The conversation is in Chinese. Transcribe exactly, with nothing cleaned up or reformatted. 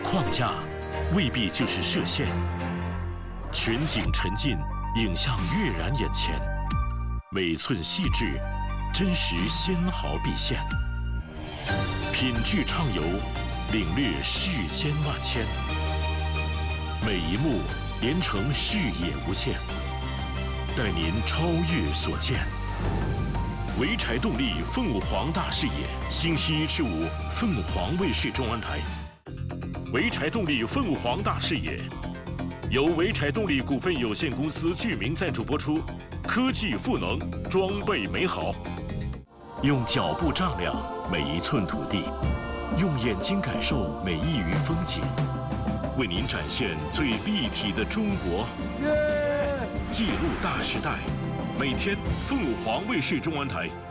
框架未必就是射线，全景沉浸，影像跃然眼前，每寸细致，真实纤毫毕现，品质畅游，领略世间万千，每一幕连成视野无限，带您超越所见。潍柴动力凤凰大视野，星期一至五，凤凰卫视中文台。潍柴动力凤凰大视野，由潍柴动力股份有限公司剧名赞助播出。科技赋能，装备美好，用脚步丈量每一寸土地，用眼睛感受每一隅风景，为您展现最立体的中国。记录大时代，每天凤凰卫视中文台。